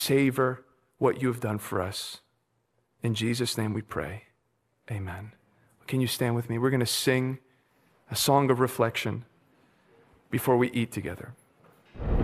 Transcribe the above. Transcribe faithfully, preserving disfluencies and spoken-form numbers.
savor what you have done for us. In Jesus' name we pray. Amen. Can you stand with me? We're going to sing a song of reflection before we eat together.